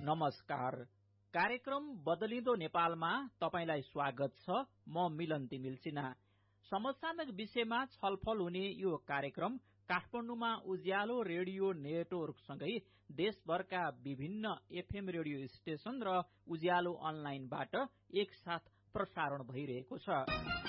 नमस्कार। कार्यक्रम बदलिँदो नेपालमा तपाईलाई स्वागत छ। म मिलन तिमिल सिन्हा। समसामयिक विषयमा छलफल हुने यो कार्यक्रम काठमाडौँमा उज्यालो रेडियो नेटवर्कसँगै देशभरका विभिन्न एफएम रेडियो स्टेशन र उज्यालो अनलाइनबाट एकसाथ प्रसारण भइरहेको छ।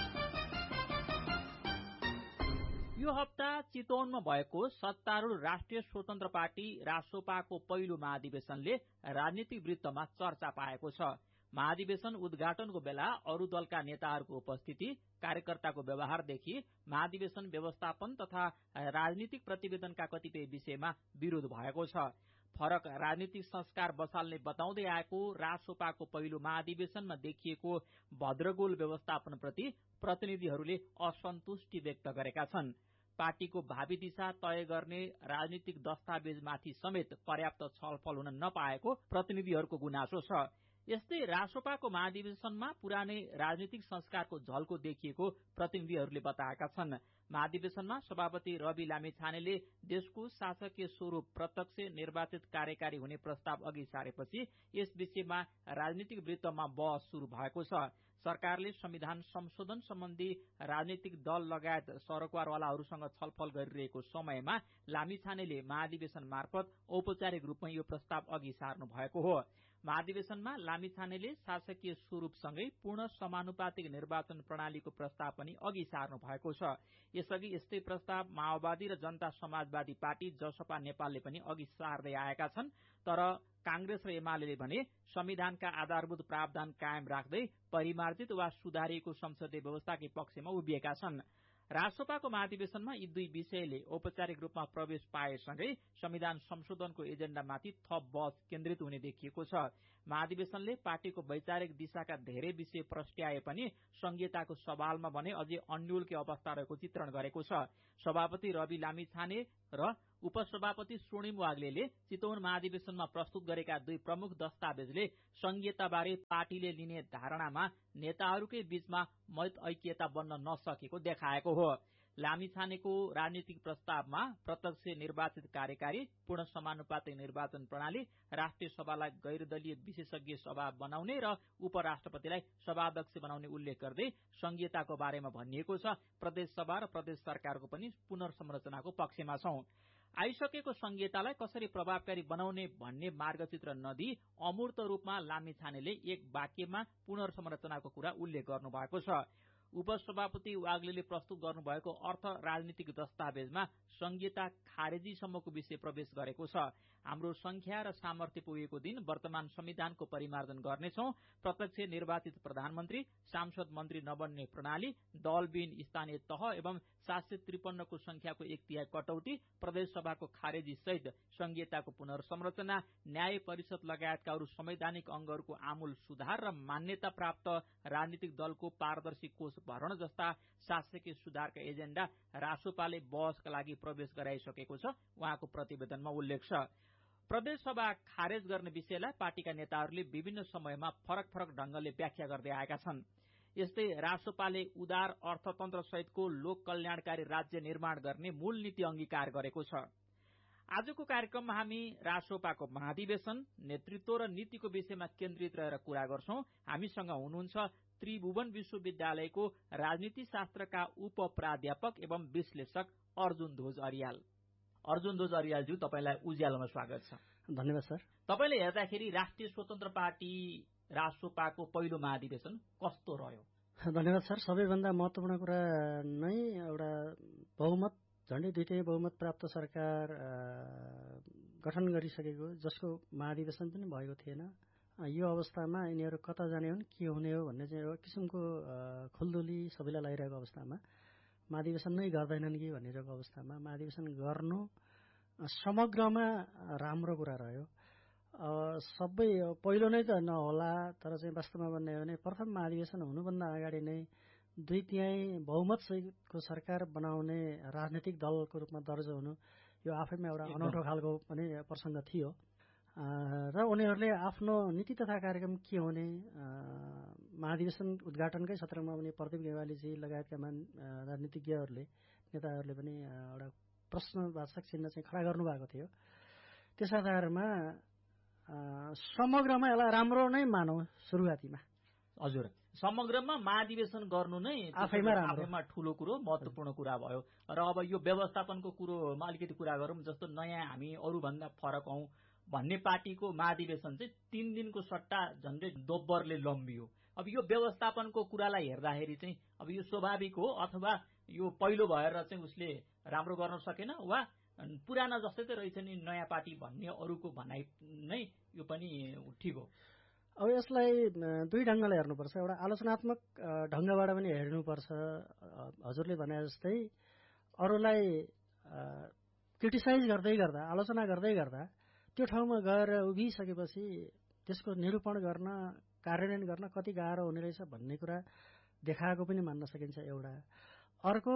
यो हप्ता चितवनमा भएको सत्तारूढ राष्ट्रिय स्वतन्त्र पार्टी रासोपाको पहिलो महाधिवेशनले राजनीतिक वृत्तमा चर्चा पाएको छ। महाधिवेशन उद्घाटनको बेला अरू दलका नेताहरूको उपस्थिति, कार्यकर्ताको व्यवहारदेखि महाधिवेशन व्यवस्थापन तथा राजनीतिक प्रतिवेदनका कतिपय विषयमा विरोध भएको छ। फरक राजनीतिक संस्कार बसाल्ने बताउँदै आएको रासोपाको पहिलो महाधिवेशनमा देखिएको भद्रगोल व्यवस्थापनप्रति प्रतिनिधिहरूले असन्तुष्टि व्यक्त गरेका छन्। पार्टीको भावी दिशा तय गर्ने राजनीतिक दस्तावेजमाथि समेत पर्याप्त छलफल हुन नपाएको प्रतिनिधिहरूको गुनासो छ। यस्तै रासोपाको महाधिवेशनमा पुरानै राजनीतिक संस्कारको झल्को देखिएको प्रतिनिधिहरूले बताएका छन्। महाधिवेशनमा सभापति रवि लामिछानेले देशको शासकीय स्वरूप प्रत्यक्ष निर्वाचित कार्यकारी हुने प्रस्ताव अघि सारेपछि यस विषयमा राजनीतिक वृत्तमा बहस शुरू भएको छ। सरकारले संविधान संशोधन सम्बन्धी राजनीतिक दल लगायत सरकारवालाहरूसँग छलफल गरिरहेको समयमा लामिछानेले महाधिवेशन मार्फत औपचारिक रूपमा यो प्रस्ताव अघि सार्नु भएको हो। महाधिवेशनमा लामिछानेले शासकीय स्वरूपसँगै पूर्ण समानुपातिक निर्वाचन प्रणालीको प्रस्ताव पनि अघि सार्नु भएको छ। यसअघि यस्तै प्रस्ताव माओवादी र जनता समाजवादी पार्टी जसपा नेपालले पनि अघि सार्दै आएका छन्। तर कांग्रेस र एमाले भने संविधानका आधारभूत प्रावधान कायम राख्दै परिमार्जित वा सुधारिएको संसदीय व्यवस्थाकै पक्षमा उभिएका छन्। रासोपाको महाधिवेशनमा यी दुई विषयले औपचारिक रूपमा प्रवेश पाएसँगै संविधान संशोधनको एजेण्डामाथि थप बहस केन्द्रित हुने देखिएको छ। महाधिवेशनले पार्टीको वैचारिक दिशाका धेरै विषय प्रस्ट्याए पनि संघीयताको सवालमा भने अझै अन्योलकै अवस्था रहेको चित्रण गरेको छ। सभापति रवि लामिछाने र उपसभापति स्वर्णिम वाग्लेले चितवन महाधिवेशनमा प्रस्तुत गरेका दुई प्रमुख दस्तावेजले संघीयताबारे पार्टीले लिने धारणामा नेताहरूकै बीचमा मत ऐक्यता बन्न नसकेको देखाएको हो। लामिछानेको राजनीतिक प्रस्तावमा प्रत्यक्ष निर्वाचित कार्यकारी, पूर्ण समानुपातिक निर्वाचन प्रणाली, राष्ट्रिय सभालाई गैरदलीय विशेषज्ञ सभा बनाउने र उपराष्ट्रपतिलाई सभाध्यक्ष बनाउने उल्लेख गर्दै संघीयताको बारेमा भनिएको छ। प्रदेश सभा र प्रदेश सरकारको पनि पुनर्संरचनाको पक्षमा छौं। आइसकेको संघीयतालाई कसरी प्रभावकारी बनाउने भन्ने मार्गचित्र नदिई अमूर्त रूपमा लामिछानेले एक वाक्यमा पुनर्संरचनाको कुरा उल्लेख गर्नुभएको छ। उपसभापति वाग्लेले प्रस्तुत गर्नुभएको अर्थ राजनीतिक दस्तावेजमा संघीयता खारेजीसम्मको विषय प्रवेश गरेको छ। हाम्रो संख्या र सामर्थ्य पुगेको दिन वर्तमान संविधानको परिमार्जन गर्नेछौं। प्रत्यक्ष निर्वाचित प्रधानमन्त्री, सांसद मन्त्री नबन्ने प्रणाली, दलविहीन स्थानीय तह एवं 753 को संख्याको 1/3 कटौती, प्रदेश सभाको खारेजी सहित संघीयताको पुनर्संरचना, न्याय परिषद लगायतका अरू संवैधानिक अंगहरूको आमूल सुधार र मान्यता प्राप्त राजनीतिक दलको पारदर्शी कोष भरण जस्ता शासकीय सुधारका एजेण्डा रासोपाले बहसका लागि प्रवेश गराइसकेको छ, उहाँको प्रतिवेदनमा उल्लेख छ। प्रदेश सभा खारेज गर्ने विषयलाई पार्टीका नेताहरूले विभिन्न समयमा फरक फरक ढंगले व्याख्या गर्दै आएका छन्। यस्तै रासोपाले उदार अर्थतन्त्र सहितको लोक कल्याणकारी राज्य निर्माण गर्ने मूल नीति अंगीकार गरेको छ। आजको कार्यक्रममा हामी रासोपाको महाधिवेशन, नेतृत्व र नीतिको विषयमा केन्द्रित रहेर कुरा गर्छौं। हामीसँग हुनुहुन्छ त्रिभुवन विश्वविद्यालयको राजनीति शास्त्रका उप प्राध्यापक एवं विश्लेषक अर्जुन ध्वज अर्याल। अर्जुन ध्वज अर्यालज्यू, तपाईलाई उज्यालोमा स्वागत छ। धन्यवाद सर। तपाईले हेर्दाखेरि राष्ट्रिय स्वतन्त्र पार्टी रासोपाको पहिलो महाधिवेशन कस्तो रह्यो? धन्यवाद सर। सबैभन्दा महत्वपूर्ण कुरा नै एउटा बहुमत, झण्डै दुईटै बहुमत प्राप्त सरकार गठन गरिसकेको, जसको महाधिवेशन पनि भएको थिएन। यो अवस्थामा यिनीहरू कता जाने हुन्, के हुने हो भन्ने चाहिँ एउटा किसिमको खुल्दुली सबैलाई लागिरहेको अवस्थामा महाधिवेशन नै गर्दैनन् कि भनिरहेको अवस्थामा महाधिवेशन गर्नु समग्रमा राम्रो कुरा रह्यो। सबै पहिलो नै त नहोला, तर चाहिँ वास्तवमा भन्ने हो भने प्रथम महाधिवेशन हुनुभन्दा अगाडि नै 2/3 बहुमत सहितको सरकार बनाउने राजनीतिक दलको रूपमा दर्जा हुनु यो आफैमा एउटा अनौठो खालको पनि प्रसङ्ग थियो। र उनीहरूले आफ्नो नीति तथा कार्यक्रम के हुने, महाधिवेशन उद्घाटनकै सत्रमा पनि प्रदीप गेवालीजी लगायतका राजनीतिज्ञहरूले, नेताहरूले पनि एउटा प्रश्नवाचक चिन्ह चाहिँ खडा गर्नुभएको थियो। त्यस आधारमा समग्रमा यसलाई राम्रो नै मानौँ सुरुवातीमा। हजुर, समग्रमा महाधिवेशन गर्नु नै आफैमा ठूलो कुरो, महत्त्वपूर्ण कुरा भयो। र अब यो व्यवस्थापनको कुरोमा अलिकति कुरा गरौँ। जस्तो नयाँ हामी अरूभन्दा फरक हौँ भन्ने पार्टीको महाधिवेशन चाहिँ 3 दिनको सट्टा झन्डै दोब्बरले लम्बियो। अब यो व्यवस्थापनको कुरालाई हेर्दाखेरि चाहिँ अब यो स्वाभाविक हो अथवा यो पहिलो भएर चाहिँ उसले राम्रो गर्न सकेन, वा पुराना जस्तै त रहेछ नि नयाँ पार्टी भन्ने अरूको भनाइ नै यो पनि ठिक हो? अब यसलाई दुई ढङ्गले हेर्नुपर्छ। एउटा आलोचनात्मक ढङ्गबाट पनि हेर्नुपर्छ। हजुरले भने जस्तै अरूलाई क्रिटिसाइज गर्दै गर्दा, आलोचना गर्दै गर्दा त्यो ठाउँमा गएर उभिसकेपछि त्यसको निरूपण गर्न, कार्यान्वयन गर्न कति गाह्रो हुने रहेछ भन्ने कुरा देखाएको पनि मान्न सकिन्छ एउटा। अर्को,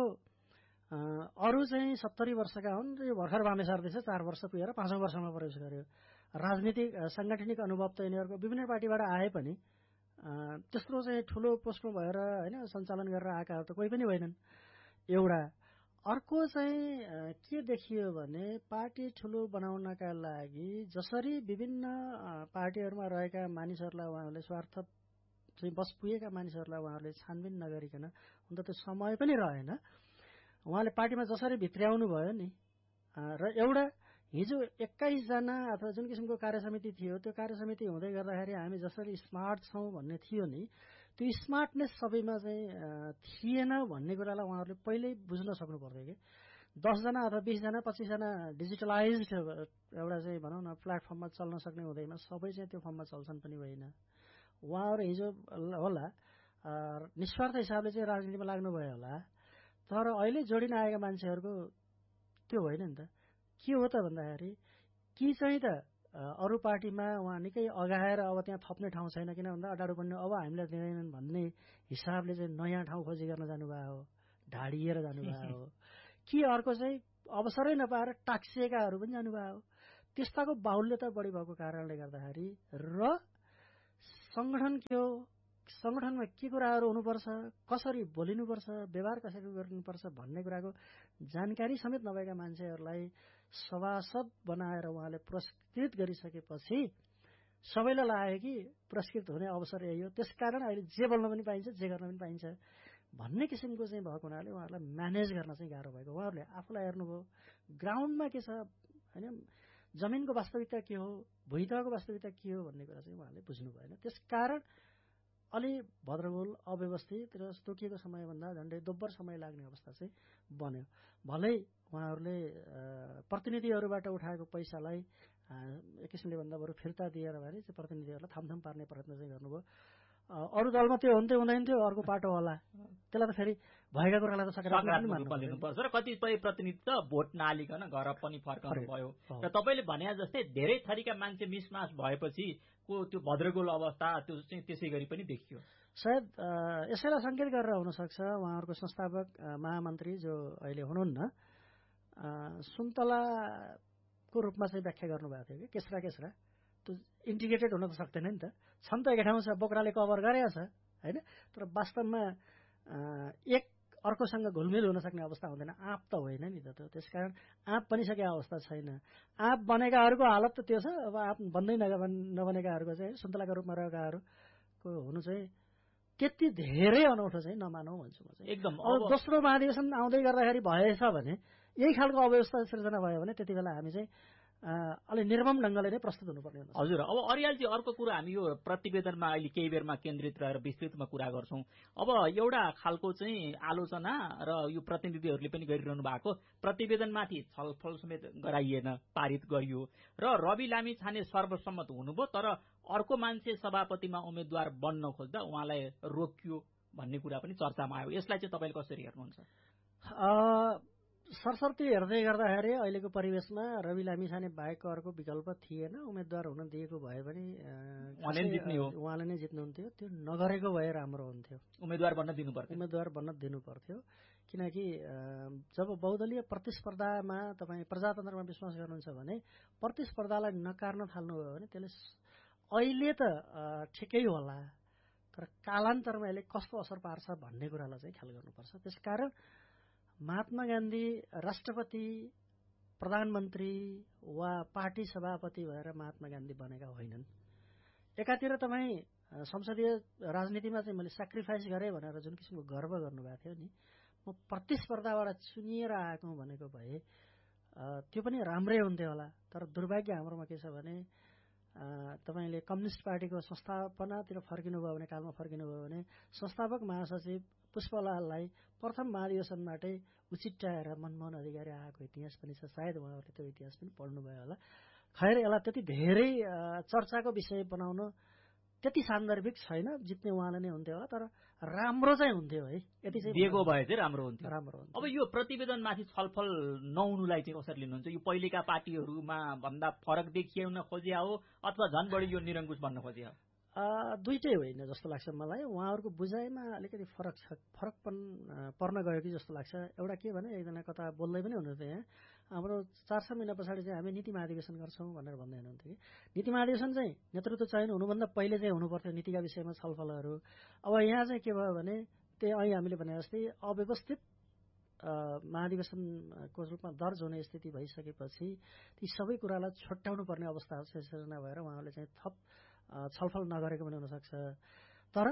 अरू चाहिँ 70 वर्षका हुन्, यो भर्खर बामे सार्दैछ, 4 वर्ष पुगेर 5औं वर्षमा प्रवेश गर्यो। राजनीतिक सांगठनिक अनुभव त यिनीहरूको विभिन्न पार्टीबाट आए पनि त्यस्तो चाहिँ ठुलो पोस्टमा भएर होइन सञ्चालन गरेर आएकाहरू त कोही पनि होइनन् एउटा। अर्को चाहिँ के देखियो भने पार्टी ठुलो बनाउनका लागि जसरी विभिन्न पार्टीहरूमा रहेका मानिसहरूलाई उहाँहरूले स्वार्थ चाहिँ बस पुगेका मानिसहरूलाई उहाँहरूले छानबिन नगरिकन, हुन त त्यो समय पनि रहेन, उहाँले पार्टीमा जसरी भित्र्याउनु भयो नि। र एउटा हिजो 21 जना अथवा जुन किसिमको कार्यसमिति थियो, त्यो कार्यसमिति हुँदै गर्दाखेरि हामी जसरी स्मार्ट छौँ भन्ने थियो नि, त्यो स्मार्टनेस सबैमा चाहिँ थिएन भन्ने कुरालाई उहाँहरूले पहिल्यै बुझ्न सक्नु पर्थ्यो कि 10 जना अथवा 20 जना 25 जना डिजिटलाइज्ड एउटा चाहिँ भनौँ न प्लेटफर्ममा चल्न सक्ने हुँदैमा सबै चाहिँ त्यो फर्ममा चल्छन् पनि होइन। उहाँहरू हिजो होला निस्वार्थ हिसाबले चाहिँ राजनीतिमा लाग्नुभयो होला, तर अहिले जोडिन आएका मान्छेहरूको त्यो होइन नि त। के हो त भन्दाखेरि कि चाहिँ त अरू पार्टीमा उहाँ निकै अगाएर अब त्यहाँ थप्ने ठाउँ छैन, किन भन्दा अडाडु बन्ने अब हामीलाई दिँदैनन् भन्ने हिसाबले चाहिँ नयाँ ठाउँ खोजी गर्न जानुभएको हो, ढाडिएर जानुभएको हो। कि अर्को चाहिँ अवसरै नपाएर टाक्सिएकाहरू पनि जानुभएको हो। त्यस्ताको बाहुल्यता बढी भएको कारणले गर्दाखेरि र सङ्गठन के हो, सङ्गठनमा के कुराहरू हुनुपर्छ, कसरी बोलिनुपर्छ, व्यवहार कसरी गर्नुपर्छ भन्ने कुराको जानकारी समेत नभएका मान्छेहरूलाई सभासद बनाएर उहाँले पुरस्कृत गरिसकेपछि सबैलाई लाग्यो कि पुरस्कृत हुने अवसर यही हो, त्यसकारण अहिले जे बोल्न पनि पाइन्छ, जे गर्न पनि पाइन्छ भन्ने किसिमको चाहिँ भएको हुनाले उहाँहरूलाई म्यानेज गर्न चाहिँ गाह्रो भएको। उहाँहरूले आफूलाई हेर्नुभयो ग्राउन्डमा के छ होइन, जमिनको वास्तविकता के हो, भुइँतहको वास्तविकता के हो भन्ने कुरा चाहिँ उहाँले बुझ्नु भएन। त्यसकारण अलि भद्रगोल अव्यवस्थित र तोकिएको समयभन्दा झन्डै दोब्बर समय लाग्ने अवस्था चाहिँ बन्यो। भलै उहाँहरूले प्रतिनिधिहरूबाट उठाएको पैसालाई एक किसिमले भन्दा बरु फिर्ता दिएर भने चाहिँ प्रतिनिधिहरूलाई थामथाम पार्ने प्रयत्न चाहिँ गर्नुभयो। अरू दलमा त्यो हुन्थ्यो हुँदैन थियो, अर्को पाटो होला, त्यसलाई त फेरि भएका कुरालाई त सकारात्मक रूपमा लिनुपर्छ। र कतिपय प्रतिनिधि त भोट नहालिकन घर पनि फर्काउनु भयो। र तपाईँले भने जस्तै धेरै थरीका मान्छे मिसमास भएपछि त्यो भद्रगोल अवस्था त्यो चाहिँ त्यसै गरी पनि देखियो। सायद यसैलाई सङ्केत गरेर हुनसक्छ उहाँहरूको संस्थापक महामन्त्री जो अहिले हुनुहुन्न सुन्तलाको रूपमा चाहिँ व्याख्या गर्नुभएको थियो कि केस्रा केस्रा त्यो इन्टिग्रेटेड हुन त सक्दैन नि त, छन् त एकै ठाउँ छ, बोक्राले कभर गरेको छ होइन, तर वास्तवमा एक अर्कोसँग घुलमिल हुन सक्ने अवस्था हुँदैन। आँप त होइन नि त, त्यसकारण आँप बनिसकेको अवस्था छैन। आँप बनेकाहरूको हालत त त्यो छ। अब आँप बन्दै नबनेकाहरूको चाहिँ सुन्तलाका रूपमा रहेकाहरूको हुनु चाहिँ त्यति धेरै अनौठो चाहिँ नमानौँ भन्छु म चाहिँ एकदम। अब दोस्रो महाधिवेशन आउँदै गर्दाखेरि भएछ भने यही खालको अव्यवस्था सृजना भयो भने त्यति बेला हामी चाहिँ अलि निर्मम ढङ्गले नै प्रस्तुत हुनुपर्ने हुन्छ। हजुर, अब अरियालजी अर्को कुरा हामी यो प्रतिवेदनमा अहिले केही बेरमा केन्द्रित रहेर विस्तृतमा कुरा गर्छौँ। अब एउटा खालको चाहिँ आलोचना र यो प्रतिनिधिहरूले पनि गरिरहनु भएको प्रतिवेदनमाथि छलफल समेत गराइएन, पारित गरियो र रवि लामिछाने सर्वसम्मत हुनुभयो, तर अर्को मान्छे सभापतिमा उम्मेद्वार बन्न खोज्दा उहाँलाई रोकियो भन्ने कुरा पनि चर्चामा आयो। यसलाई चाहिँ तपाईँले कसरी हेर्नुहुन्छ? सरसर्ती हेर्दै गर्दाखेरि अहिलेको परिवेशमा रवि लामिछाने बाहेकको अर्को विकल्प थिएन। उम्मेद्वार हुन दिएको भए पनि उहाँले नै जित्नुहुन्थ्यो। त्यो नगरेको भए राम्रो हुन्थ्यो। उम्मेद्वार बन्न दिनु पर्थ्यो किनकि जब बहुदलीय प्रतिस्पर्धामा तपाईँ प्रजातन्त्रमा विश्वास गर्नुहुन्छ भने प्रतिस्पर्धालाई नकार्न थाल्नुभयो भने त्यसले अहिले त ठिकै होला, तर कालान्तरमा यसले कस्तो असर पार्छ भन्ने कुरालाई चाहिँ ख्याल गर्नुपर्छ। त्यसकारण महात्मा गान्धी राष्ट्रपति प्रधानमन्त्री वा पार्टी सभापति भएर महात्मा गान्धी बनेका होइनन्। एकातिर तपाईँ संसदीय राजनीतिमा चाहिँ मैले सेक्रिफाइस गरेँ भनेर जुन किसिमको गर्व गर्नुभएको थियो नि, म प्रतिस्पर्धाबाट चुनिएर आएको भनेको भए त्यो पनि राम्रै हुन्थ्यो होला। तर दुर्भाग्य हाम्रोमा के छ भने तपाईँले कम्युनिस्ट पार्टीको संस्थापनातिर फर्किनुभयो भने, कालमा फर्किनुभयो भने संस्थापक महासचिव पुष्पलाललाई प्रथम महाधिवेशनबाटै उचिट्याएर मनमोहन अधिकारी आएको इतिहास पनि छ। सायद उहाँहरूले त्यो इतिहास पनि पढ्नुभयो होला। खैर, यसलाई त्यति धेरै चर्चाको विषय बनाउन त्यति सान्दर्भिक छैन। जित्ने उहाँले नै हुन्थ्यो होला, तर राम्रो चाहिँ हुन्थ्यो है। यति चाहिँ दिएको भए चाहिँ राम्रो हुन्थ्यो। राम्रो हुन्थ्यो। अब यो प्रतिवेदनमाथि छलफल नहुनुलाई चाहिँ कसरी लिनुहुन्छ? यो पहिलेका पार्टीहरूमा भन्दा फरक देखिएन खोजिया हो अथवा झन् बढी यो निरङ्कुश भन्न खोजिया हो? दुईटै होइन जस्तो लाग्छ मलाई। उहाँहरूको बुझाइमा अलिकति फरक पर्न गयो कि जस्तो लाग्छ। एउटा के भने, एकजना कता बोल्दै पनि हुनुहुन्थ्यो यहाँ, हाम्रो 4-6 महिना पछाडि चाहिँ हामी नीति महाधिवेशन गर्छौँ भनेर भन्दै हुनुहुन्थ्यो कि नीति महाधिवेशन चाहिँ नेतृत्व चयन हुनुभन्दा पहिले चाहिँ हुनुपर्थ्यो नीतिका विषयमा छलफलहरू। अब यहाँ चाहिँ के भयो भने, त्यही अहिले हामीले भने जस्तै अव्यवस्थित महाधिवेशनको रूपमा दर्ज हुने स्थिति भइसकेपछि ती सबै कुरालाई छुट्याउनु पर्ने अवस्था सिर्जना भएर उहाँहरूले चाहिँ थप छलफल नगरेको पनि हुनसक्छ। तर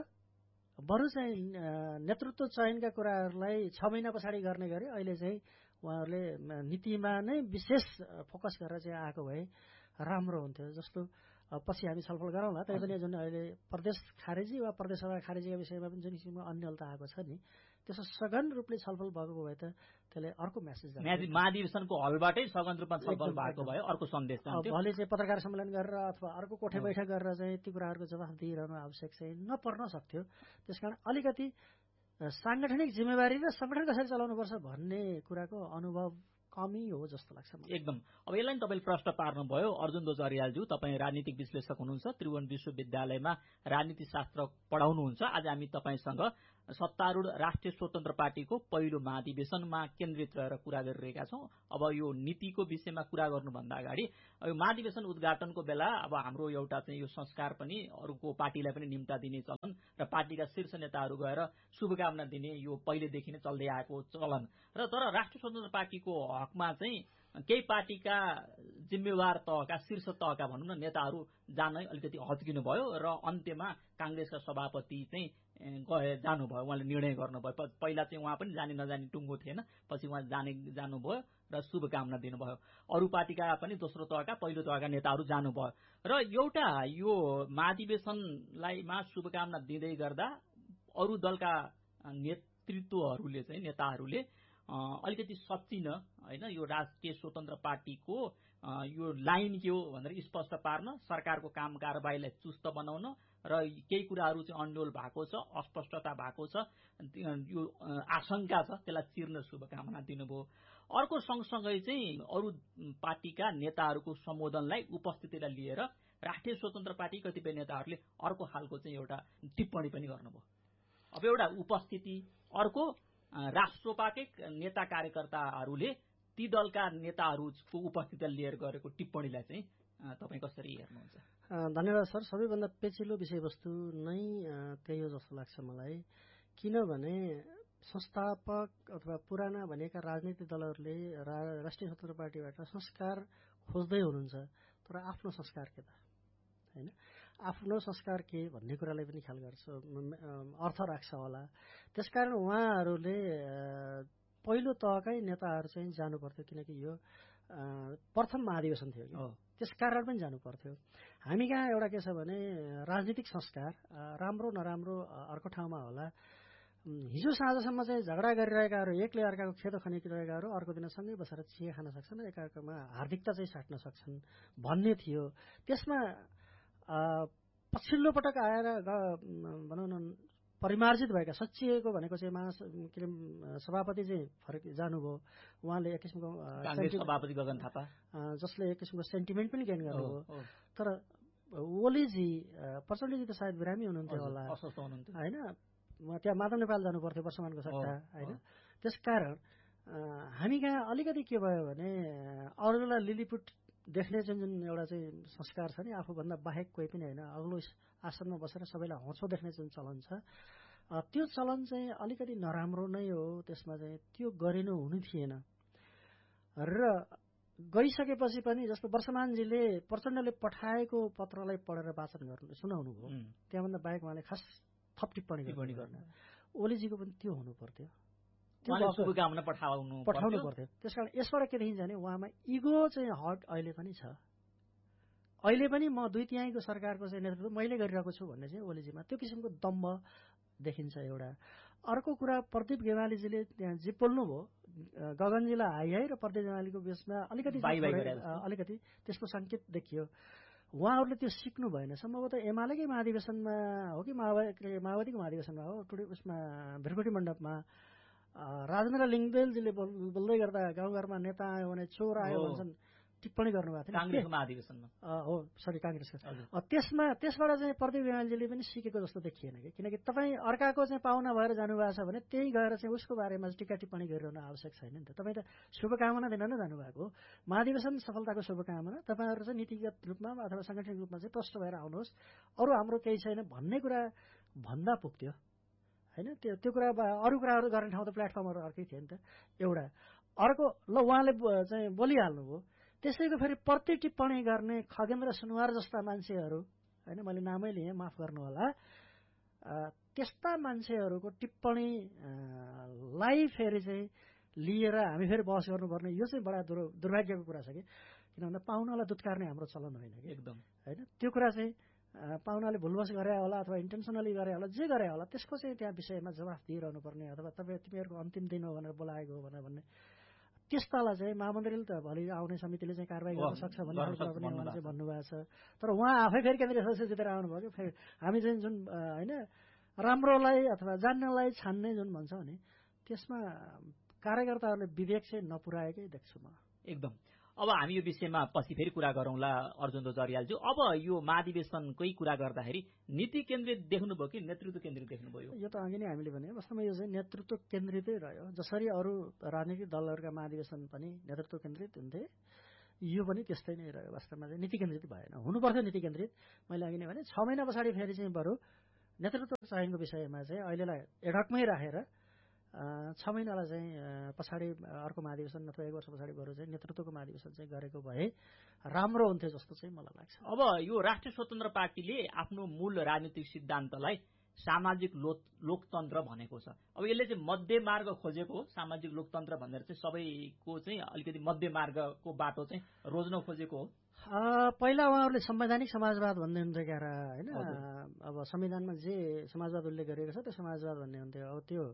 बरु चाहिँ नेतृत्व चयनका कुराहरूलाई 6 महिना पछाडि गर्ने गरे अहिले चाहिँ उहाँहरूले नीतिमा नै विशेष फोकस गरेर चाहिँ आएको भए राम्रो हुन्थ्यो जस्तो पछि हामी छलफल गरौँला। तैपनि जुन अहिले प्रदेश खारेजी वा प्रदेशसभा खारेजीका विषयमा पनि जुन किसिमको अन्यलता आएको छ नि, त्यसो सघन रूपले छलफल भएको भए त त्यसले अर्को मेसेज जान्छ। महाधिवेशनको हलबाटै सघन रूपमा छलफल भएको भए अर्को सन्देश जान्थ्यो। भोलि चाहिँ पत्रकार सम्मेलन गरेर अथवा अर्को कोठे बैठक गरेर चाहिँ ती कुराहरूको जवाफ दिइरहनु आवश्यक चाहिँ नपर्न सक्थ्यो। त्यसकारण अलिकति सांगठनिक जिम्मेवारी र संगठन कसरी चलाउनुपर्छ भन्ने कुराको अनुभव कमी हो जस्तो लाग्छ मलाई। एकदम। अब यसलाई तपाईँले प्रश्न पार्नुभयो। अर्जुन दोज अर्यालज्यू, तपाईँ राजनीतिक विश्लेषक हुनुहुन्छ, त्रिभुवन विश्वविद्यालयमा राजनीति शास्त्र पढाउनुहुन्छ। आज हामी तपाईँसँग सत्तारूढ राष्ट्रिय स्वतन्त्र पार्टीको पहिलो महाधिवेशनमा केन्द्रित रहेर कुरा गरिरहेका छौँ। अब यो नीतिको विषयमा कुरा गर्नुभन्दा अगाडि यो महाधिवेशन उद्घाटनको बेला अब हाम्रो एउटा चाहिँ यो संस्कार पनि अरूको पार्टीलाई पनि निम्ता दिने चलन र पार्टीका शीर्ष नेताहरू गएर शुभकामना दिने यो पहिलेदेखि नै चल्दै आएको चलन र तर राष्ट्रिय स्वतन्त्र पार्टीको हकमा चाहिँ केही पार्टीका जिम्मेवार तहका शीर्ष तहका भनौँ न नेताहरू जान अलिकति हच्किनु भयो र अन्त्यमा कांग्रेसका सभापति चाहिँ जानुभयो। उहाँले निर्णय गर्नुभयो। पहिला चाहिँ उहाँ पनि जाने नजाने टुङ्गो थिएन, पछि उहाँ जानुभयो र शुभकामना दिनुभयो। अरू पार्टीका पनि दोस्रो तहका पहिलो तहका नेताहरू जानुभयो र एउटा यो महाधिवेशनलाईमा शुभकामना दिँदै गर्दा अरू दलका नेतृत्वहरूले चाहिँ नेताहरूले अलिकति सच्चिन हैन यो राष्ट्रिय स्वतन्त्र पार्टीको यो लाइन के हो भनेर स्पष्ट पार्न, सरकारको काम कारबाहीलाई चुस्त बनाउन र केही कुराहरू चाहिँ अन्डोल भएको छ, अस्पष्टता भएको छ, यो आशंका छ, त्यसलाई चिर्न शुभकामना दिनुभयो। अर्को सँगसँगै चाहिँ अरू पार्टीका नेताहरूको सम्बोधनलाई उपस्थितिलाई लिएर राष्ट्रिय स्वतन्त्र पार्टी कतिपय नेताहरूले अर्को खालको चाहिँ एउटा टिप्पणी पनि गर्नुभयो। अब एउटा उपस्थिति, अर्को राष्ट्रपाकै नेता कार्यकर्ताहरूले ती दलका नेताहरूको उपस्थितिलाई लिएर गरेको टिप्पणीलाई चाहिँ तपाईँ कसरी हेर्नुहुन्छ? धन्यवाद सर। सबैभन्दा पेचिलो विषयवस्तु नै त्यही हो जस्तो लाग्छ मलाई। किनभने संस्थापक अथवा पुराना भनेका राजनीतिक दलहरूले राष्ट्रिय स्वतन्त्र पार्टीबाट संस्कार खोज्दै हुनुहुन्छ, तर आफ्नो संस्कार के त हैन, आफ्नो संस्कार के भन्ने कुरालाई पनि ख्याल गर्छ, अर्थ राख्छ होला। त्यसकारण उहाँहरूले पहिलो तहकै नेताहरू चाहिँ जानु पर्थ्यो, किनकि यो प्रथम महाधिवेशन थियो कि त्यसकारण पनि जानु पर्थ्यो। हामी कहाँ एउटा के छ भने राजनीतिक संस्कार राम्रो नराम्रो अर्को ठाउँमा होला। हिजो साँझसम्म चाहिँ झगडा गरिरहेकाहरू, एकले अर्काको खेतो खनिरहेकाहरू अर्को दिन सँगै बसेर चिया खान सक्छन् र एकाअर्कामा हार्दिकता चाहिँ साट्न सक्छन् भन्ने थियो। त्यसमा पछिल्लो पटक आएर भनौँ न परिमार्जित भएका सचिएको भनेको चाहिँ सभापति चाहिँ फरक जानुभयो। उहाँले एक किसिमको सभापति गगन थापा जसले एक किसिमको सेन्टिमेन्ट पनि गेन गर्नुभयो। तर ओलीजी प्रचण्डजी त सायद बिरामी हुनुहुन्थ्यो होला होइन, त्यहाँ माधव नेपाल जानु पर्थ्यो वर्षमानको सट्टा होइन। त्यसकारण हामी कहाँ अलिकति के भयो भने अरूलाई लिलिपुट देख्ने जुन एउटा चाहिँ संस्कार छ नि, आफूभन्दा बाहेक कोही पनि होइन, अग्लो आसनमा बसेर सबैलाई होचो देख्ने जुन चलन छ, त्यो चलन चाहिँ अलिकति नराम्रो नै हो। त्यसमा चाहिँ त्यो गरिनु हुनु थिएन र गइसकेपछि पनि जस्तो वर्षमानजीले प्रचण्डले पठाएको पत्रलाई पढेर वाचन गर्नु सुनाउनु भयो, त्यहाँभन्दा बाहेक उहाँले खास थप टिप्पणी गर्न। ओलीजीको पनि त्यो हुनु पर्थ्यो, शुभकामना पठाउनु पर्थ्यो। त्यसकारण यसबाट के देखिन्छ भने उहाँमा इगो चाहिँ हट अहिले पनि छ। अहिले पनि म 2/3 सरकारको चाहिँ नेतृत्व मैले गरिरहेको छु भन्ने चाहिँ ओलीजीमा त्यो किसिमको दम्भ देखिन्छ एउटा। अर्को कुरा प्रदीप गेवालीजीले त्यहाँ जे बोल्नुभयो गगनजीलाई हाई र प्रदीप गेवालीको बिचमा अलिकति त्यसको सङ्केत देखियो। उहाँहरूले त्यो सिक्नु भएन सम्भवतः एमालेकै महाधिवेशनमा हो कि माओवादीको महाधिवेशनमा हो उसमा भिरकोटी मण्डपमा राजेन्द्र लिङ्गदेलजीले बोल्दै गर्दा गाउँघरमा नेता आयो भने चोर आयो भन्छन् टिप्पणी गर्नुभएको थियो काङ्ग्रेसको महाधिवेशनमा हो सरी काङ्ग्रेसको। त्यसबाट चाहिँ प्रदीप गेवालीजीले पनि सिकेको जस्तो देखिएन कि, किनकि तपाईँ अर्काको चाहिँ पाहुना भएर जानुभएको छ भने त्यही गएर चाहिँ उसको बारेमा टिका टिप्पणी गरिरहनु आवश्यक छैन नि त। तपाईँ त शुभकामना दिन नै जानुभएको हो, महाधिवेशन सफलताको शुभकामना। तपाईँहरू चाहिँ नीतिगत रूपमा अथवा साङ्गठनिक रूपमा चाहिँ प्रष्ट भएर आउनुहोस्, अरू हाम्रो केही छैन भन्ने कुरा भन्दा पुग्थ्यो होइन। त्यो कुरा अरू कुराहरू गर्ने ठाउँ त प्लेटफर्महरू अर्कै थियो नि त एउटा। अर्को ल उहाँले चाहिँ बोलिहाल्नुभयो, त्यसैको फेरि प्रति टिप्पणी गर्ने खगेन्द्र सुनवार जस्ता मान्छेहरू होइन, मैले नामै लिएँ माफ गर्नु होला, त्यस्ता मान्छेहरूको टिप्पणीलाई फेरि चाहिँ लिएर हामी फेरि बहस गर्नुपर्ने यो चाहिँ बडा दुर्भाग्यको कुरा छ कि। किन भन्दा पाहुनालाई दुत्कार्ने हाम्रो चलन होइन कि एकदम होइन। त्यो कुरा चाहिँ पाहुनाले भुलवश गरे होला अथवा इन्टेन्सनली गरे होला, जे गरे होला त्यसको चाहिँ त्यहाँ विषयमा जवाफ दिइरहनु पर्ने, अथवा तिमीहरूको अन्तिम दिन हो भनेर बोलाएको हो भन्ने त्यस्तालाई चाहिँ महामन्त्रीले त भोलि आउने समितिले चाहिँ कारवाही गर्न सक्छ भन्ने कुरा पनि उहाँले चाहिँ भन्नुभएको छ। तर उहाँ आफै फेरि केन्द्रीय सदस्य जितेर आउनुभयो कि फेरि हामी चाहिँ जुन होइन राम्रोलाई अथवा जान्नलाई छान्ने जुन भन्छ भने त्यसमा कार्यकर्ताहरूले विवेक चाहिँ नपुर्याएकै देख्छु म एकदम। अब हामी यो विषयमा पछि फेरि कुरा गरौँला अर्जुन दरियालज्यू। अब यो महाधिवेशनकै कुरा गर्दाखेरि नीति केन्द्रित देख्नुभयो कि नेतृत्व केन्द्रित देख्नुभयो? यो त अघि नै हामीले भने वास्तवमा यो चाहिँ नेतृत्व केन्द्रितै रह्यो। जसरी अरू राजनीतिक दलहरूका महाधिवेशन पनि नेतृत्व केन्द्रित हुन्थे, यो पनि त्यस्तै नै रह्यो। वास्तवमा चाहिँ नीति केन्द्रित भएन, हुनुपर्थ्यो नीति केन्द्रित। मैले अघि नै भने 6 महिना पछाडि फेरि चाहिँ बरु नेतृत्व चयनको विषयमा चाहिँ अहिलेलाई एडकमै राखेर 6 महिनालाई चाहिँ पछाडि अर्को महाधिवेशन अथवा 1 वर्ष पछाडि बरु चाहिँ नेतृत्वको महाधिवेशन चाहिँ गरेको भए राम्रो हुन्थ्यो जस्तो चाहिँ मलाई लाग्छ। अब यो राष्ट्रिय स्वतन्त्र पार्टीले आफ्नो मूल राजनीतिक सिद्धान्तलाई सामाजिक लोकतन्त्र भनेको छ। अब यसले चाहिँ मध्य मार्ग खोजेको हो, सामाजिक लोकतन्त्र भनेर चाहिँ सबैको चाहिँ अलिकति मध्य मार्गको बाटो चाहिँ रोज्न खोजेको हो। पहिला उहाँहरूले संवैधानिक समाजवाद भन्ने हुन्थ्यो क्यार होइन। अब संविधानमा जे समाजवाद उल्लेख गरिएको छ त्यो समाजवाद भन्ने हुन्थ्यो। अब त्यो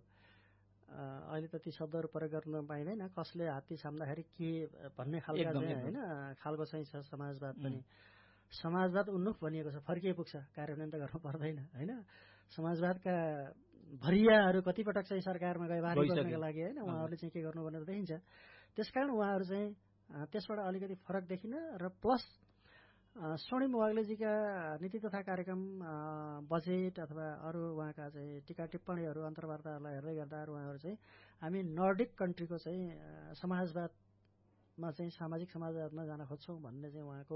अहिले त ती शब्दहरू प्रयोग गर्न पाइँदैन, कसले हात्ती छाम्दाखेरि के भन्ने खालको चाहिँ होइन खालको चाहिँ छ समाजवाद पनि। समाजवाद उन्मुख भनिएको छ, फर्किए पुग्छ, कार्यान्वयन त गर्नु पर्दैन होइन। समाजवादका भरियाहरू कतिपटक चाहिँ सरकारमा गए बारी बस्नको लागि होइन, उहाँहरूले चाहिँ के गर्नु भनेर देखिन्छ। त्यसकारण उहाँहरू चाहिँ त्यसबाट अलिकति फरक देखिन र प्लस स्वर्णिम वाग्लेजीका नीति तथा कार्यक्रम बजेट अथवा अरू उहाँका चाहिँ टीका टिप्पणीहरू अन्तर्वार्ताहरूलाई हेर्दै गर्दा उहाँहरू चाहिँ हामी नर्डिक कन्ट्रीको चाहिँ समाजवादमा चाहिँ सामाजिक समाजवादमा जान खोज्छौँ भन्ने चाहिँ उहाँको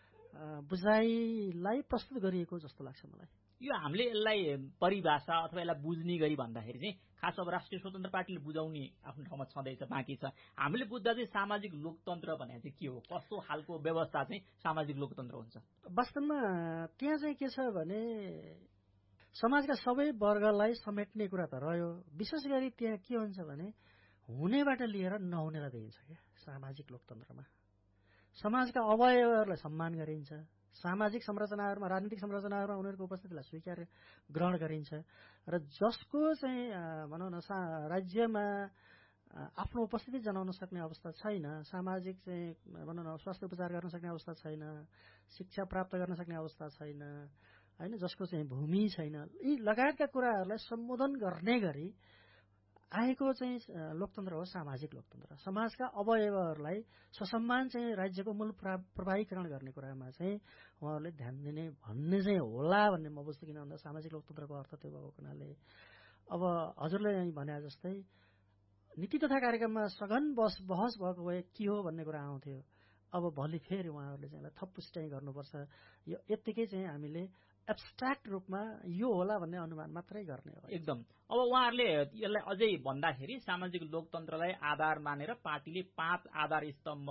बुझाइलाई प्रस्तुत गरिएको जस्तो लाग्छ मलाई। यो हामीले यसलाई परिभाषा अथवा यसलाई बुझ्ने गरी भन्दाखेरि चाहिँ खास अब राष्ट्रिय स्वतन्त्र पार्टीले बुझाउने आफ्नो ठाउँमा छँदैछ, बाँकी छ। हामीले बुझ्दा चाहिँ सामाजिक लोकतन्त्र भने चाहिँ के हो, कस्तो खालको व्यवस्था चाहिँ सामाजिक लोकतन्त्र हुन्छ? वास्तवमा त्यहाँ चाहिँ के छ भने समाजका सबै वर्गलाई समेट्ने कुरा त रह्यो। विशेष गरी त्यहाँ के हुन्छ भने हुनेबाट लिएर नहुनेलाई देखिन्छ क्या सामाजिक लोकतन्त्रमा। समाजका अवयवहरूलाई सम्मान गरिन्छ, सामाजिक संरचनाहरूमा राजनीतिक संरचनाहरूमा उनीहरूको उपस्थितिलाई स्वीकार ग्रहण गरिन्छ र जसको चाहिँ भनौँ न राज्यमा आफ्नो उपस्थिति जनाउन सक्ने अवस्था छैन, सामाजिक चाहिँ भनौँ न स्वास्थ्य उपचार गर्न सक्ने अवस्था छैन, शिक्षा प्राप्त गर्न सक्ने अवस्था छैन होइन, जसको चाहिँ भूमि छैन, यी लगायतका कुराहरूलाई सम्बोधन गर्ने गरी आएको चाहिँ लोकतन्त्र हो सामाजिक लोकतन्त्र। समाजका अवयवहरूलाई ससम्मान चाहिँ राज्यको मूल प्रभावीकरण गर्ने कुरामा चाहिँ उहाँहरूले ध्यान दिने भन्ने चाहिँ होला भन्ने म बुझ्छु। किन भन्दा सामाजिक लोकतन्त्रको अर्थ त्यो भएको हुनाले अब हजुरले भने जस्तै नीति तथा कार्यक्रममा सघन बहस भएको भए के हो भन्ने कुरा आउँथ्यो। अब भोलि फेरि उहाँहरूले चाहिँ यसलाई थप पुष्टाइ गर्नुपर्छ। यो यत्तिकै चाहिँ हामीले एब्स्ट्राक्ट रूपमा यो होला भन्ने अनुमान मात्रै गर्ने हो एकदम। अब उहाँहरूले यसलाई अझै भन्दाखेरि सामाजिक लोकतन्त्रलाई आधार मानेर पार्टीले 5 आधार स्तम्भ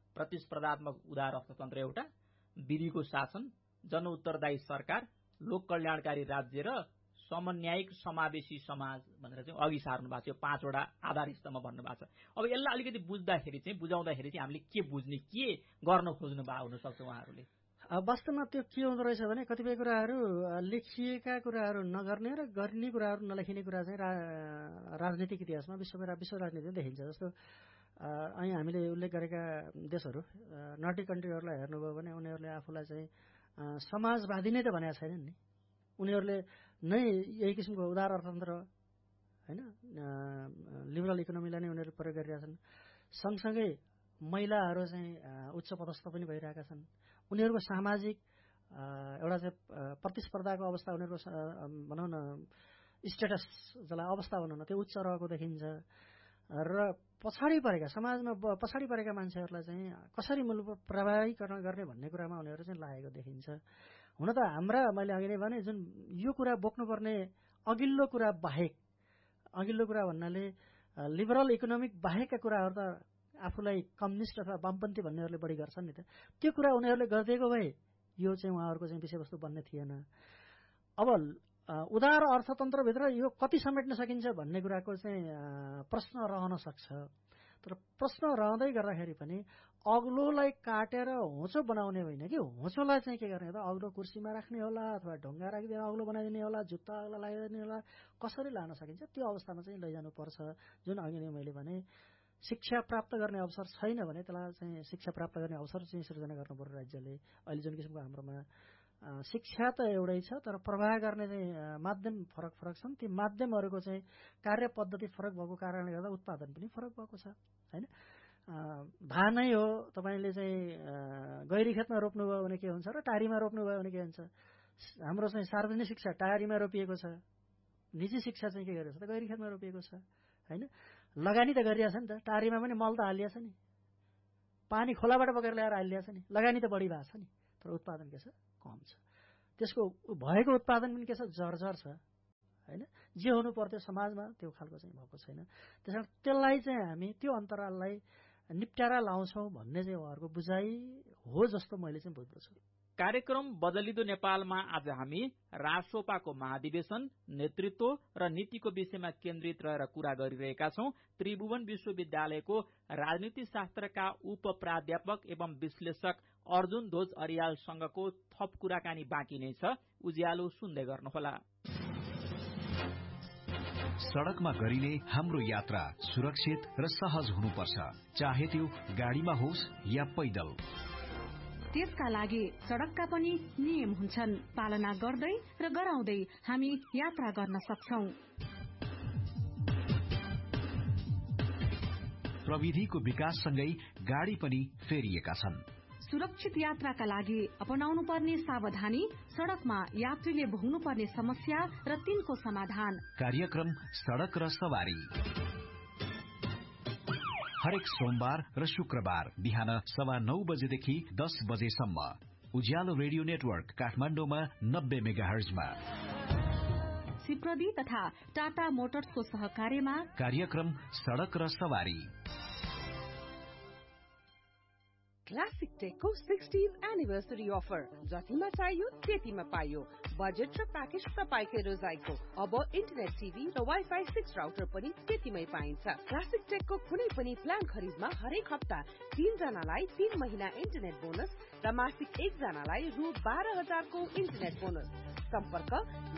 प्रतिस्पर्धात्मक उदार अर्थतन्त्र एउटा, विधिको शासन, जनउत्तरदायी सरकार, लोक कल्याणकारी राज्य र समन्यायिक समावेशी समाज भनेर चाहिँ अघि सार्नु भएको छ। यो 5 वटा आधार स्तम्भ भन्नुभएको छ। अब यसलाई अलिकति बुझाउँदाखेरि चाहिँ हामीले के बुझ्ने, के गर्न खोज्नु भएको हुनसक्छ उहाँहरूले? वास्तवमा त्यो के हुँदो रहेछ भने कतिपय कुराहरू लेखिएका कुराहरू नगर्ने र गर्ने कुराहरू नलेखिने कुरा चाहिँ राजनीतिक इतिहासमा विश्व राजनीतिमा देखिन्छ। जस्तो અહીં हामीले उल्लेख गरेका देशहरू नर्डिक कन्ट्रीहरूलाई हेर्नुभयो भने उनीहरूले आफूलाई चाहिँ समाजवादी नै त भनेका छैनन् नि। उनीहरूले नै यही किसिमको उदार अर्थतन्त्र हैन लिबरल इकोनोमीलाई नै उनीहरू प्रयोग गरिरहेछन्। सँगसँगै महिलाहरू चाहिँ उच्च पदस्थ पनि भइरहेका छन्। उनीहरूको सामाजिक एउटा चाहिँ प्रतिस्पर्धाको अवस्था, उनीहरूको भनौँ न स्टेटस जसलाई अवस्था भनौँ न, त्यो उच्च रहेको देखिन्छ। र पछाडि परेका समाजमा पछाडि परेका मान्छेहरूलाई चाहिँ कसरी मूल प्रभावीकरण गर्ने भन्ने कुरामा उनीहरू चाहिँ लागेको देखिन्छ। हुन त हाम्रा मैले अघि नै भने जुन यो कुरा बोक्नुपर्ने अघिल्लो कुरा बाहेक, अघिल्लो कुरा भन्नाले लिबरल इकोनोमिक बाहेकका कुराहरू त आफूलाई कम्युनिस्ट अथवा वामपन्थी भन्नेहरूले बढी गर्छन् नि त। त्यो कुरा उनीहरूले गरिदिएको भए यो चाहिँ उहाँहरूको चाहिँ विषयवस्तु बन्ने थिएन। अब उदार अर्थतन्त्रभित्र यो कति समेट्न सकिन्छ भन्ने कुराको चाहिँ प्रश्न रहन सक्छ। तर प्रश्न रहँदै गर्दाखेरि पनि अग्लोलाई काटेर होचो बनाउने होइन कि होचोलाई चाहिँ के गर्ने त अग्लो कुर्सीमा राख्ने होला अथवा ढुङ्गा राखिदिएर अग्लो बनाइदिने होला, जुत्ता अग्लो लगाइदिने होला, कसरी लान सकिन्छ त्यो अवस्थामा चाहिँ लैजानुपर्छ। जुन अघि नै मैले भने शिक्षा प्राप्त गर्ने अवसर छैन भने त्यसलाई चाहिँ शिक्षा प्राप्त गर्ने अवसर चाहिँ सृजना गर्नु पर्यो राज्यले। अहिले जुन किसिमको हाम्रोमा शिक्षा त एउटै छ तर प्रवाह गर्ने चाहिँ माध्यम फरक फरक छन्। ती माध्यमहरूको चाहिँ कार्य पद्धति फरक भएको कारणले गर्दा उत्पादन पनि फरक भएको छ हैन। धान नै हो, तपाईँले चाहिँ गैरी खेतमा रोप्नुभयो भने के हुन्छ र टारीमा रोप्नुभयो भने के हुन्छ। हाम्रो चाहिँ सार्वजनिक शिक्षा टारीमा रोपिएको छ, निजी शिक्षा चाहिँ के गरेको छ त गैरी खेतमा रोपिएको छ हैन। लगानी त गरिरहेछ नि त, टारीमा पनि मल त हालिएको छ नि, पानी खोलाबाट बगेर ल्याएर हालिएको छ नि, लगानी त बढी भएको छ नि, तर उत्पादन के छ कम छ। त्यसको भएको उत्पादन पनि के छ जर्जर छ हैन। जे हुनु पर्थ्यो समाजमा त्यो खालको चाहिँ भएको छैन। त्यसकारण त्यसलाई चाहिँ हामी त्यो अन्तराललाई निप्टारा लाउँछौँ भन्ने चाहिँ उहाँहरूको बुझाइ हो जस्तो मैले चाहिँ बुझ्दछु। कार्यक्रम बदलिदो नेपालमा आज हामी रासोपाको महाधिवेशन, नेतृत्व र नीतिको विषयमा केन्द्रित रहेर कुरा गरिरहेका छौं। त्रिभुवन विश्वविद्यालयको राजनीति शास्त्रका उप प्राध्यापक एवं विश्लेषक अर्जुन ध्वज अरियालसँगको थप कुराकानी बाँकी नै छ। उज्यालो सुन्दै गर्नुहोला। सड़कमा गरिने हाम्रो यात्रा सुरक्षित र सहज हुनुपर्छ, चाहे त्यो गाडीमा होस् या पैदल। त्यसका लागि सड़कका पनि नियम हुन्छन्। पालना गर्दै र गराउँदै हामी यात्रा गर्न सक्छौं। प्रविधिको विकाससँगै गाडी पनि फेरिएका छन्। सुरक्षित यात्राका लागि अपनाउनु पर्ने सावधानी, सड़कमा यात्रीले भोग्नु पर्ने समस्या र तिनको समाधान। कार्यक्रम सड़क र सवारी हरेक सोमबार र शुक्रबार बिहान 9:15 बजेदेखि 10 बजेसम्म उज्यालो रेडियो नेटवर्क काठमाडौँमा 90 मेगाहर्जमा। सिप्रदी तथा टाटा मोटर्सको सहकार्यमा कार्यक्रम सड़क र सवारी। क्लासिक टेकको 60th एनिभर्सरी अफर, जतिमा चाहियो त्यतिमा पाइयो। बजेट र प्याकेज तपाईकै रोजाइको। अब इन्टरनेट टिभी र वाइफाई 6 राउटर पनि त्यतिमै पाइन्छ। क्लासिक टेकको कुनै पनि प्लान खरिदमा हरेक हप्ता 3 जनालाई 3 महिना इन्टरनेट बोनस र मासिक 1 जनालाई रु 12,000 को इन्टरनेट बोनस। सम्पर्क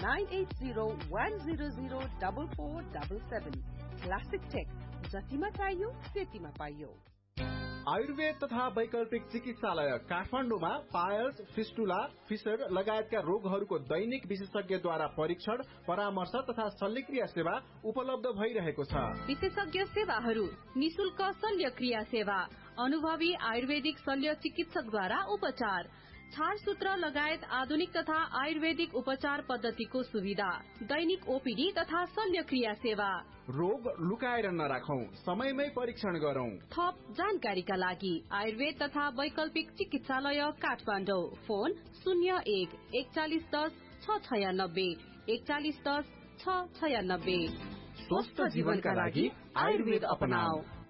9801004477। क्लासिक टेक, जतिमा चाहियो त्यतिमा पाइयो। आयुर्वेद तथा वैकल्पिक चिकित्सालय काठमाडौँमा पायल्स, फिस्टुला, फिसर लगायतका रोगहरूको दैनिक विशेषज्ञद्वारा परीक्षण, परामर्श तथा शल्यक्रिया सेवा उपलब्ध भइरहेको छ। विशेषज्ञ सेवाहरू: निशुल्क शल्यक्रिया सेवा, अनुभवी आयुर्वेदिक शल्य चिकित्सकद्वारा उपचार, छारसूत्र लगायत आधुनिक तथा आयुर्वेदिक उपचार पद्धतिको सुविधा, दैनिक ओपीडी तथा शल्यक्रिया सेवा। रोग लुकाएर नराखौं, समयमै परीक्षण गरौं। थप जानकारीका लागि आयुर्वेद तथा वैकल्पिक चिकित्सालय काठमाडौँ। फोन 01-4110-696 4110-696। स्वस्थ जीवनका लागि आयुर्वेद अपनाऊ।